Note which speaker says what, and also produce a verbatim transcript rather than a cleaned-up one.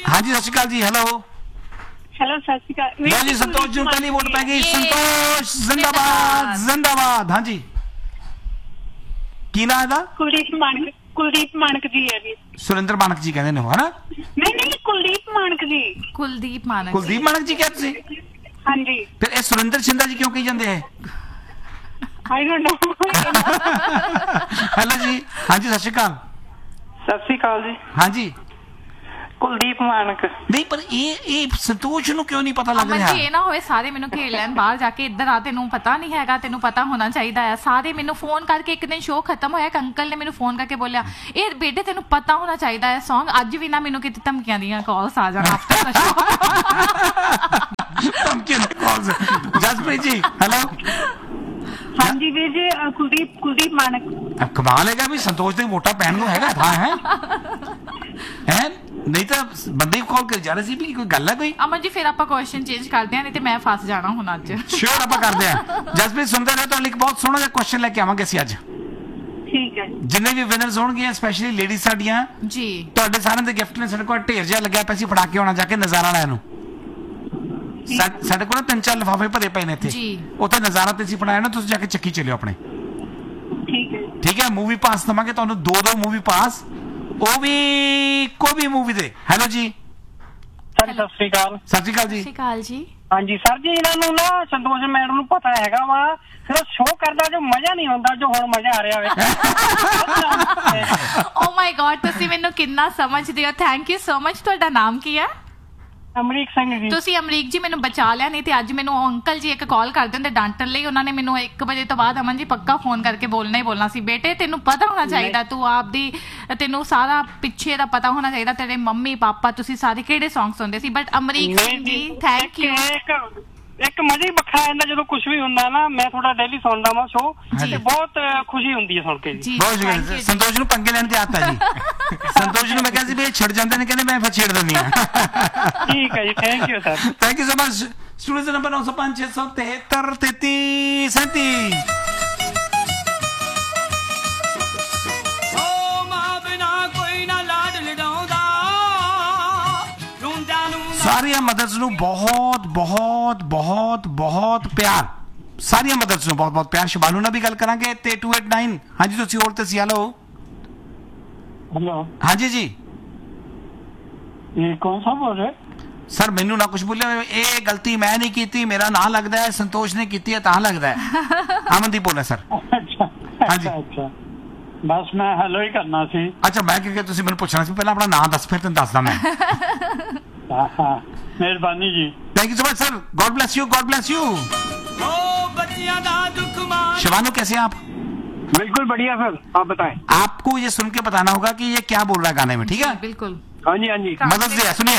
Speaker 1: हाँ जी, सत श्री अकाल जी। हेलो
Speaker 2: हेलो, सत श्री अकाल।
Speaker 1: लो जी, संतोष जी पहली वोट पाएगी। संतोष जिंदाबाद जिंदाबाद। हाँ जी, की नाम है?
Speaker 2: कुलदीप मानक। कुलदीप मानक जी है जी।
Speaker 1: सुरेंद्र मानक जी कहते हैं, है ना?
Speaker 2: नहीं नहीं, कुलदीप मानक जी।
Speaker 3: कुलदीप मानक
Speaker 1: कुलदीप मानक जी क्या तुसी?
Speaker 2: हाँ जी।
Speaker 1: फिर ये सुरेंद्र शिंदा जी क्यों कही जाते हैं?
Speaker 2: I don't know.
Speaker 1: हेलो जी, हाँ जी, सत श्री अकाल।
Speaker 2: सत श्री अकाल जी।
Speaker 1: हाँ जी,
Speaker 2: ਕੁਲਦੀਪ ਮਾਨਕ।
Speaker 1: नहीं पर ये ये संतोष ਨੂੰ ਕਿਉਂ ਨਹੀਂ ਪਤਾ ਲੱਗ
Speaker 3: ਅਮਨ
Speaker 1: ਰਿਹਾ?
Speaker 3: ਜੀ ਇਹ ਨਾ ਹੋਏ ਸਾਰੇ ਮੈਨੂੰ ਘੇਰ ਲੈਣ ਬਾਹਰ ਜਾ ਕੇ, ਇੱਧਰ ਆ ਤੈਨੂੰ ਪਤਾ ਨਹੀਂ ਹੈਗਾ, ਤੈਨੂੰ ਪਤਾ ਹੋਣਾ ਚਾਹੀਦਾ ਹੈ। ਸਾਰੇ ਮੈਨੂੰ ਫੋਨ ਕਰਕੇ, ਇੱਕ ਦਿਨ ਸ਼ੋਅ ਖਤਮ ਹੋਇਆ ਇੱਕ ਅੰਕਲ ਨੇ ਮੈਨੂੰ ਫੋਨ ਕਰਕੇ ਬੋਲਿਆ, ਇਹ ਬੇਟੇ ਤੈਨੂੰ ਪਤਾ ਹੋਣਾ ਚਾਹੀਦਾ ਹੈ ਸੌਂਗ। ਅੱਜ ਵੀ ਨਾ ਮੈਨੂੰ ਕਿਤੇ ਧਮਕੀਆਂ ਦੀਆਂ ਕਾਲਸ ਆ ਜਾਣ ਆਫਟਰ ਦ ਸ਼ੋਅ।
Speaker 1: ਧਮਕੀਆਂ ਦੇ calls। ਜਸਪ੍ਰੀਤ ਜੀ ਹੈਲੋ।
Speaker 2: हाँ जी वीर जी, अ, कुलदीप कुलदीप मानक।
Speaker 1: ਕਮਾਲ ਹੈਗਾ ਵੀ ਸੰਤੋਸ਼ ਦੇ ਵੋਟਾਂ ਪੈਣ ਨੂੰ ਹੈਗਾ ਥਾਂ ਹੈ ਹੈ ਨਹੀਂ ਤਾਂ ਬੰਦੇ ਕਾਲ ਕਰ ਜਾ ਰਹੇ ਸੀ ਵੀ ਕੋਈ ਗੱਲ ਹੈ ਕੋਈ।
Speaker 3: ਅਮਨ ਜੀ ਫਿਰ ਆਪਾਂ ਕੁਐਸਚਨ ਚੇਂਜ ਕਰਦੇ ਆ, ਨਹੀਂ ਤੇ ਮੈਂ ਫਸ ਜਾਣਾ ਹੁਣ ਅੱਜ।
Speaker 1: ਸ਼ੋਰ ਆਪਾਂ ਕਰਦੇ ਆ। ਜਸਪ੍ਰੀਤ ਸੁਣਦੇ ਰਹੋ, ਤੁਹਾਡੇ ਲਈ ਬਹੁਤ ਸੋਹਣਾ ਜਿਹਾ ਕੁਐਸਚਨ ਲੈ ਕੇ ਆਵਾਂਗੇ ਅਸੀਂ ਅੱਜ।
Speaker 2: ठीक है।
Speaker 1: ਜਿੰਨੇ ਵੀ ਵਿਨਰਸ ਹੋਣਗੇ, ਸਪੈਸ਼ਲੀ ਲੇਡੀਜ਼ ਸਾਡੀਆਂ,
Speaker 3: ਜੀ
Speaker 1: ਤੁਹਾਡੇ ਸਾਰਿਆਂ ਦੇ ਗਿਫਟ ਨੇ। ਸਾਡੇ ਕੋਲ ਢੇਰ ਜਿਹਾ ਲੱਗਿਆ ਪਿਆ ਸੀ, ਫੜਾ ਕੇ ਆਉਣਾ ਜਾ ਕੇ ਨਜ਼ਾਰਾ ਲੈਣ ਨੂੰ। ਸਾ- ਸਾਡੇ ਕੋਲ ਨਾ ਤਿੰਨ ਚਾਰ ਲਿਫਾਫੇ ਭਰੇ ਪਏ ਨੇ ਇੱਥੇ,
Speaker 3: ਜੀ।
Speaker 1: ਉੱਥੇ ਨਜ਼ਾਰਾ ਤੇ ਅਸੀਂ ਫੜਾਇਆ ਨਾ, ਤੁਸੀਂ ਜਾ ਕੇ ਚੱਕੀ ਚੱਲਿਓ ਆਪਣੇ।
Speaker 2: ठीक है।
Speaker 1: ਠੀਕ ਹੈ, ਮੂਵੀ ਪਾਸ ਦਵਾਂਗੇ ਤੁਹਾਨੂੰ, ਦੋ ਦੋ ਮੂਵੀ ਪਾਸ, ਉਹ ਵੀ ਕੋਈ ਵੀ ਮੂਵੀ ਦੇ। ਹੈਲੋ ਜੀ,
Speaker 2: ਸਰ ਸਤਿ ਸ਼੍ਰੀ ਅਕਾਲ।
Speaker 1: ਸਤਿ ਸ਼੍ਰੀ ਅਕਾਲ ਜੀ।
Speaker 3: ਸਤਿ ਸ਼੍ਰੀ ਅਕਾਲ ਜੀ।
Speaker 2: ਹਾਂਜੀ ਸਰ ਜੀ, ਇਹਨਾਂ ਨੂੰ ਨਾ ਸੰਤੋਸ਼ ਮੈਡਮ ਨੂੰ ਪਤਾ ਹੈਗਾ ਵਾ, ਫਿਰ ਉਹ ਸ਼ੋਅ ਕਰਦਾ ਜੋ ਮਜ਼ਾ ਨਹੀਂ ਹੁੰਦਾ, ਜੋ ਹੁਣ ਮਜ਼ਾ ਆ ਰਿਹਾ ਵੇ।
Speaker 3: ਓ ਮਾਈ ਗॉड, ਤੁਸੀਂ ਮੈਨੂੰ ਕਿੰਨਾ ਸਮਝਦੇ ਹੋ। Thank you so much. ਤੁਹਾਡਾ ਨਾਮ ਕੀ ਹੈ?
Speaker 2: ਅਮਰੀਕ ਸਿੰਘ ਜੀ।
Speaker 3: ਤੁਸੀਂ ਅਮਰੀਕ ਜੀ ਮੈਨੂੰ ਬਚਾ ਲਿਆ, ਨਹੀਂ ਤੇ ਅੱਜ ਮੈਨੂੰ ਉਹ ਅੰਕਲ ਜੀ ਇੱਕ ਕਾਲ ਕਰਦੇ ਹੁੰਦੇ ਡਾਂਟਣ ਲਈ। ਉਹਨਾਂ ਨੇ ਮੈਨੂੰ ਇੱਕ ਵਜੇ ਤੋਂ ਬਾਅਦ ਅਮਨ ਜੀ ਪੱਕਾ ਫੋਨ ਕਰਕੇ ਬੋਲਣਾ ਹੀ ਬੋਲਣਾ ਸੀ, ਬੇਟੇ ਤੈਨੂੰ ਪਤਾ ਹੋਣਾ ਚਾਹੀਦਾ, ਤੂੰ ਆਪਦੀ ਤੈਨੂੰ ਸਾਰਾ ਪਿੱਛੇ ਦਾ ਪਤਾ ਹੋਣਾ ਚਾਹੀਦਾ, ਤੇਰੇ ਮੰਮੀ ਪਾਪਾ ਤੁਸੀਂ ਸਾਰੇ ਕਿਹੜੇ ਸੌਂਗ ਸੁਣਦੇ ਸੀ। But Amrik Singh ji thank you.
Speaker 2: ਇੱਕ ਇੱਕ ਮਜ਼ਾ ਹੀ ਵੱਖਰਾ ਆਉਂਦਾ ਜਦੋਂ ਕੁਝ ਵੀ ਹੁੰਦਾ ਨਾ। ਮੈਂ ਤੁਹਾਡਾ ਡੇਲੀ ਸੁਣਦਾ ਵਾਂ ਸ਼ੋਅ, ਤੇ ਬਹੁਤ ਖੁਸ਼ੀ ਹੁੰਦੀ ਹੈ ਸੁਣ ਕੇ ਜੀ।
Speaker 3: ਜੀ
Speaker 1: ਬਹੁਤ
Speaker 3: thank you
Speaker 1: ਸ਼ੁਕਰੀਆ।
Speaker 3: ਜੀ।
Speaker 1: ਸੰਤੋਸ਼ ਨੂੰ ਪੰਗੇ ਲੈਣ ਤੇ ਆਤਾ ਜੀ। ਸੰਤੋਸ਼ ਨੂੰ ਮੈਂ ਕਿਹਾ ਸੀ ਵੀ ਇਹ ਛਿੜ ਜਾਂਦੇ ਨੇ, ਕਹਿੰਦੇ ਮੈਂ ਫਿਰ ਛੇੜ ਦਿੰਦੀ ਹਾਂ।
Speaker 2: ਠੀਕ ਹੈ ਜੀ, thank you sir.
Speaker 1: Thank you so much. Studio number ਨੌ ਸੌ ਪੰਜ ਛੇ ਸੌ ਤਿਹੱਤਰ ਤੇਤੀ ਸੈਂਤੀ। ਸਾਰੀਆਂ ਮਦਰਸ ਨੂੰ ਬਹੁਤ ਬਹੁਤ ਬਹੁਤ ਬਹੁਤ ਪਿਆਰ, ਸਾਰੀਆਂ ਮਦਰਸ ਨੂੰ ਬਹੁਤ ਬਹੁਤ ਪਿਆਰ। ਸ਼ਿਬਾਨੂ ਨਾਲ ਵੀ ਗੱਲ ਕਰਾਂਗੇ ਤੇ ਟੂ ਏਟ ਨਾਈਨ। ਹਾਂਜੀ ਤੁਸੀਂ ਹੋਰ ਤੇ ਸੀ। ਹੈਲੋ
Speaker 2: हेलो,
Speaker 1: ਹਾਂਜੀ ਜੀ
Speaker 2: ये कौन सा बोल रहे?
Speaker 1: ਸਰ, ਮੈਨੂੰ ਨਾ ਕੁਝ ਬੋਲਿਆ। ਇਹ ਗਲਤੀ ਮੈਂ ਨਹੀਂ ਕੀਤੀ, ਮੇਰਾ ਨਾਂ ਲੱਗਦਾ ਹੈ, ਸੰਤੋਸ਼ ਨੇ ਕੀਤੀ ਹੈ ਤਾਂ ਲੱਗਦਾ ਹੈ। ਅਮਨਦੀਪ ਬੋਲਿਆ ਸਰ।
Speaker 2: अच्छा
Speaker 1: ਹਾਂਜੀ।
Speaker 2: अच्छा अच्छा, बस मैं हेलो ही करना सी।
Speaker 1: ਅੱਛਾ, ਮੈਂ ਕਿਹਾ ਤੁਸੀਂ ਮੈਨੂੰ ਪੁੱਛਣਾ ਸੀ, ਪਹਿਲਾਂ ਆਪਣਾ ਨਾਂ ਦੱਸ, ਫਿਰ ਤੈਨੂੰ ਦੱਸਦਾ ਮੈਂ।
Speaker 2: हाँ हाँ, मेहरबानी जी।
Speaker 1: Thank you so much sir. God bless you, God bless you. शिवानू कैसे हैं आप?
Speaker 2: बिल्कुल बढ़िया सर, आप बताएं।
Speaker 1: आपको ये सुन के बताना होगा कि ये क्या बोल रहा है गाने में, ठीक है?
Speaker 3: बिल्कुल।
Speaker 2: हाँ जी हाँ जी।
Speaker 1: मदद से सुनिए।